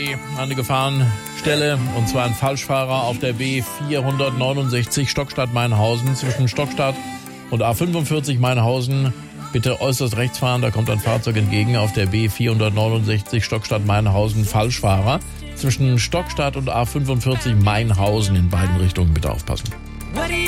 eine Gefahrenstelle, und zwar ein Falschfahrer auf der B469 Stockstadt-Mainhausen zwischen Stockstadt und A45 Mainhausen. Bitte äußerst rechts fahren, da kommt ein Fahrzeug entgegen auf der B469 Stockstadt-Mainhausen. Falschfahrer zwischen Stockstadt und A45 Mainhausen, in beiden Richtungen bitte aufpassen.